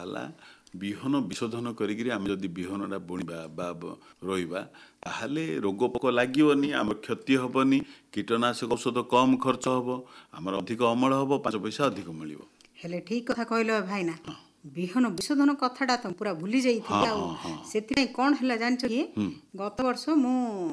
ହେଲା ବିହନ ବିଶୋଧନ କରିକିରି ଆମେ ଯଦି ବିହନଟା ବୁଣିବା ବା ରୋଇବା ତାହେଲେ ରୋଗ ପୋକ ଲାଗିବନି, ଆମର କ୍ଷତି ହେବନି, କୀଟନାଶକ ଔଷଧ କମ୍ ଖର୍ଚ୍ଚ ହେବ, ଆମର ଅଧିକ ଅମଳ ହେବ, 5 ପଇସା ଅଧିକ ମିଳିବ। ହେଲେ ଠିକ୍ କଥା କହିଲ ଭାଇନା, ବିହନ ବିଶୋଧନ କଥାଟା ତ ପୁରା ଭୁଲି ଯାଇଥିଲି। ଆଉ ସେଥିପାଇଁ କ'ଣ ହେଲା ଜାଣିଛ କି, ଗତ ବର୍ଷ ମୁଁ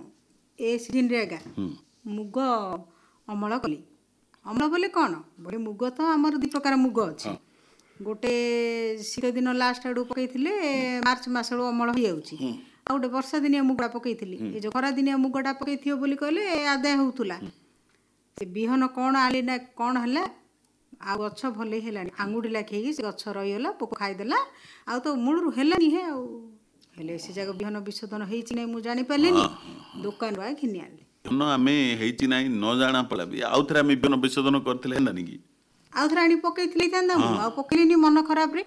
ଏ ସିଜିନ୍ରେ ଆଜ୍ଞା ମୁଗ ଅମଳ କଲି। ଅମଳ କଲେ କ'ଣ ବୋଲେ, ମୁଗ ତ ଆମର 2 ପ୍ରକାର ମୁଗ ଅଛି। ଗୋଟେ ଶୀତ ଦିନ ଲାଷ୍ଟ ଆଡ଼ୁ ପକେଇଥିଲେ, ମାର୍ଚ୍ଚ ମାସ ବେଳୁ ଅମଳ ହେଇଯାଉଛି। ଆଉ ଗୋଟେ ବର୍ଷା ଦିନିଆ ମୁଗଟା ପକେଇଥିଲି। ଏ ଯେଉଁ ଖରା ଦିନିଆ ମୁଗଟା ପକେଇଥିବ ବୋଲି କହିଲେ ଆଦାୟ ହେଉଥିଲା। ସେ ବିହନ କ'ଣ ଆଣିଲି ନା କ'ଣ ହେଲା, ଆଉ ଗଛ ଭଲେଇ ହେଲାଣି, ଆଙ୍ଗୁଠି ଲାଖେଇକି ସେ ଗଛ ରହିଗଲା, ପୋକ ଖାଇଦେଲା, ଆଉ ତ ମୂଳରୁ ହେଲାନି। ଆଉ ହେଲେ ସେ ଯାକ ବିହନ ବିଶୋଧନ ହେଇଛି ନାହିଁ ମୁଁ ଜାଣିପାରିଲିନି, ଦୋକାନରୁ ଘିନି ଆଣିଲି। ବିହନ ଆମେ ହେଇଛି ନାହିଁ ନ ଜାଣା ପଡ଼ା ବି ଆଉ ଥରେ ଆମେ ବିହନ ବିଶୋଧନ କରିଥିଲେ ହେଲାନି କି, ଆଉ ଥରେ ଆଣି ପକେଇଥିଲି ଥାନ୍ତା। ମୁଁ ଆଉ ପକେଇଲିନି ମନ ଖରାପରେ।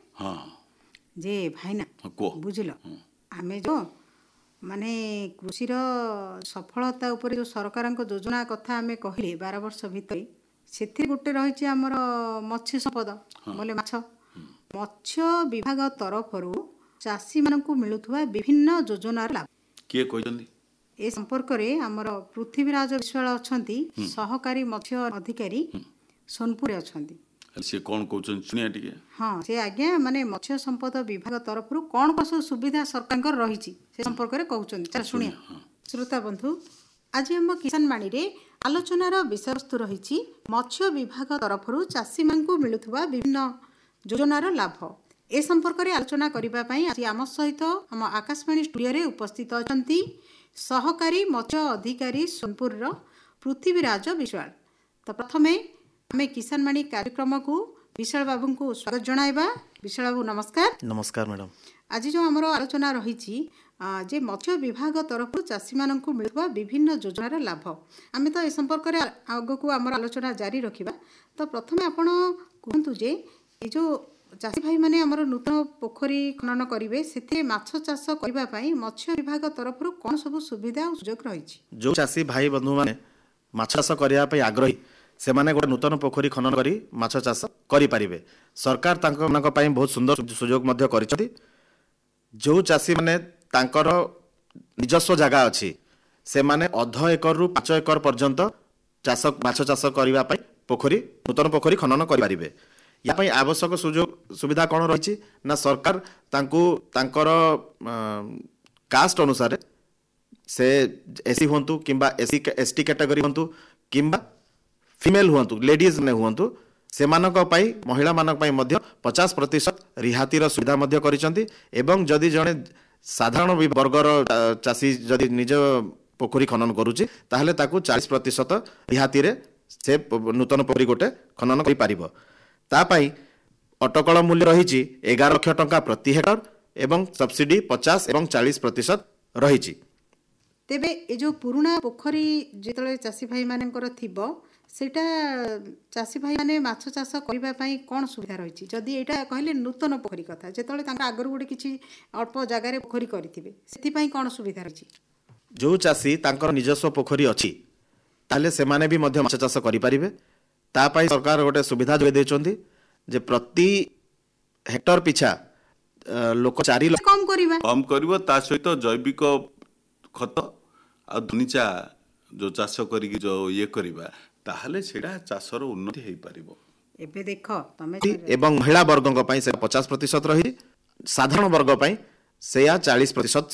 ଯେ ଭାଇନା ବୁଝିଲ, ଆମେ ଯେଉଁ ମାନେ କୃଷିର ସଫଳତା ଉପରେ ଯେଉଁ ସରକାରଙ୍କ ଯୋଜନା କଥା ଆମେ କହିଲେ 12 ବର୍ଷ ଭିତରେ, ସେଥିରେ ଗୋଟେ ରହିଛି ଆମର ମତ୍ସ୍ୟ ସମ୍ପଦ ବୋଲେ ମାଛ। ମତ୍ସ୍ୟ ବିଭାଗ ତରଫରୁ ଚାଷୀମାନଙ୍କୁ ମିଳୁଥିବା ବିଭିନ୍ନ ଯୋଜନାର ଲାଭ କିଏ କହିଛନ୍ତି? ଏ ସମ୍ପର୍କରେ ଆମର ପୃଥିବୀରାଜ ବିଶ୍ୱାଳ ଅଛନ୍ତି, ସହକାରୀ ମତ୍ସ୍ୟ ଅଧିକାରୀ ସୋନପୁରରେ ଅଛନ୍ତି। ସେ କ'ଣ କହୁଛନ୍ତି ଶୁଣିବା ଟିକେ। ହଁ, ସେ ଆଜ୍ଞା ମାନେ ମତ୍ସ୍ୟ ସମ୍ପଦ ବିଭାଗ ତରଫରୁ କ'ଣ କ'ଣ ସବୁ ସୁବିଧା ସରକାରଙ୍କର ରହିଛି ସେ ସମ୍ପର୍କରେ କହୁଛନ୍ତି। ଚାଲ ଶୁଣିବା। ଶ୍ରୋତା ବନ୍ଧୁ, ଆଜି ଆମ କିଷାନ ବାଣୀରେ ଆଲୋଚନାର ବିଷୟବସ୍ତୁ ରହିଛି ମତ୍ସ୍ୟ ବିଭାଗ ତରଫରୁ ଚାଷୀମାନଙ୍କୁ ମିଳୁଥିବା ବିଭିନ୍ନ ଯୋଜନାର ଲାଭ। ଏ ସମ୍ପର୍କରେ ଆଲୋଚନା କରିବା ପାଇଁ ଆଜି ଆମ ସହିତ ଆମ ଆକାଶବାଣୀ ଷ୍ଟୁଡ଼ିଓରେ ଉପସ୍ଥିତ ଅଛନ୍ତି ସହକାରୀ ମତ୍ସ୍ୟ ଅଧିକାରୀ ସୋନପୁରର ପୃଥିବୀରାଜ ବିଶ୍ୱାଳ। ତ ପ୍ରଥମେ ଆମେ କିଷାନ ବାଣୀ କାର୍ଯ୍ୟକ୍ରମକୁ ବିଶ୍ୱାଳ ବାବୁଙ୍କୁ ସ୍ୱାଗତ ଜଣାଇବା। ବିଶ୍ୱାଳ ବାବୁ ନମସ୍କାର। ନମସ୍କାର ମ୍ୟାଡ଼ାମ। ଆଜି ଯେଉଁ ଆମର ଆଲୋଚନା ରହିଛି ଯେ ମତ୍ସ୍ୟ ବିଭାଗ ତରଫରୁ ଚାଷୀମାନଙ୍କୁ ମିଳୁଥିବା ବିଭିନ୍ନ ଯୋଜନାର ଲାଭ, ଆମେ ତ ଏ ସମ୍ପର୍କରେ ଆଗକୁ ଆମର ଆଲୋଚନା ଜାରି ରଖିବା। ତ ପ୍ରଥମେ ଆପଣ କୁହନ୍ତୁ ଯେ ଏ ଯେଉଁ ଚାଷୀ ଭାଇମାନେ ଆମର ନୂତନ ପୋଖରୀ ଖନନ କରିବେ, ସେଥିରେ ମାଛ ଚାଷ କରିବା ପାଇଁ ମତ୍ସ୍ୟ ବିଭାଗ ତରଫରୁ କ'ଣ ସବୁ ସୁବିଧା ଆଉ ସୁଯୋଗ ରହିଛି? ଯେଉଁ ଚାଷୀ ଭାଇ ବନ୍ଧୁମାନେ ମାଛ ଚାଷ କରିବା ପାଇଁ ଆଗ୍ରହୀ, ସେମାନେ ଗୋଟେ ନୂତନ ପୋଖରୀ ଖନନ କରି ମାଛ ଚାଷ କରିପାରିବେ। ସରକାର ତାଙ୍କ ପାଇଁ ବହୁତ ସୁନ୍ଦର ସୁଯୋଗ ମଧ୍ୟ କରିଛନ୍ତି। ଯେଉଁ ଚାଷୀମାନେ ତାଙ୍କର ନିଜସ୍ୱ ଜାଗା ଅଛି, ସେମାନେ 0.5 ଏକରରୁ 5 ଏକର ପର୍ଯ୍ୟନ୍ତ ମାଛ ଚାଷ କରିବା ପାଇଁ ନୂତନ ପୋଖରୀ ଖନନ କରିପାରିବେ। ୟା ପାଇଁ ଆବଶ୍ୟକ ସୁବିଧା କ'ଣ ରହିଛି ନା, ସରକାର ତାଙ୍କୁ ତାଙ୍କର କାଷ୍ଟ ଅନୁସାରେ, ସେ ଏସି ହୁଅନ୍ତୁ କିମ୍ବା ST କ୍ୟାଟାଗୋରୀ ହୁଅନ୍ତୁ କିମ୍ବା ଫିମେଲ ହୁଅନ୍ତୁ, ଲେଡିଜ୍ ମାନେ ହୁଅନ୍ତୁ, ସେମାନଙ୍କ ପାଇଁ ମହିଳାମାନଙ୍କ ପାଇଁ ମଧ୍ୟ 50% ରିହାତିର ସୁବିଧା ମଧ୍ୟ କରିଛନ୍ତି। ଏବଂ ଯଦି ଜଣେ ସାଧାରଣ ବର୍ଗର ଚାଷୀ ଯଦି ନିଜ ପୋଖରୀ ଖନନ କରୁଛି, ତାହେଲେ ତାକୁ 40% ରିହାତିରେ ସେ ନୂତନ ପୋଖରୀ ଗୋଟେ ଖନନ କରିପାରିବ। ତା ପାଇଁ ଅଟକଳ ମୂଲ୍ୟ ରହିଛି 11 ଲକ୍ଷ ଟଙ୍କା ପ୍ରତି ହେକ୍ଟର ଏବଂ ସବସିଡି 50 ଏବଂ 40% ରହିଛି। ତେବେ ଏ ଯେଉଁ ପୁରୁଣା ପୋଖରୀ ଯେତେବେଳେ ଚାଷୀ ଭାଇମାନଙ୍କର ଥିବ, ସେଇଟା ଚାଷୀ ଭାଇମାନେ ମାଛ ଚାଷ କରିବା ପାଇଁ କ'ଣ ସୁବିଧା ରହିଛି? ଯଦି ଏଇଟା କହିଲେ ନୂତନ ପୋଖରୀ କଥା, ଯେତେବେଳେ ତାଙ୍କ ଆଗରୁ ଗୋଟେ କିଛି ଅଳ୍ପ ଜାଗାରେ ପୋଖରୀ କରିଥିବେ, ସେଥିପାଇଁ କ'ଣ ସୁବିଧା ରହିଛି? ଯେଉଁ ଚାଷୀ ତାଙ୍କର ନିଜସ୍ୱ ପୋଖରୀ ଅଛି, ତାହେଲେ ସେମାନେ ବି ମଧ୍ୟ ମାଛ ଚାଷ କରିପାରିବେ। ତା ପାଇଁ ସରକାର ଗୋଟେ ସୁବିଧା ଯୋଗାଇ ଦେଇଛନ୍ତି ଯେ ପ୍ରତି ହେକ୍ଟର ପିଛା ଲୋକ 4 ଲକ୍ଷ କମ୍ କରିବ। ତା ସହିତ ଜୈବିକ ଖତ ଆଉ ଧନିଚା ଯେଉଁ ଚାଷ କରିକି ଯେଉଁ ଇଏ କରିବା, ତାହେଲେ ସେଇଟା ଚାଷର ଉନ୍ନତି ହେଇପାରିବ। ଏବେ ଦେଖ ତମେ ଏବଂ ମହିଳା ବର୍ଗଙ୍କ ପାଇଁ ସେ 50% ରହିଛି, ସାଧାରଣ ବର୍ଗ ପାଇଁ ସେୟା 40%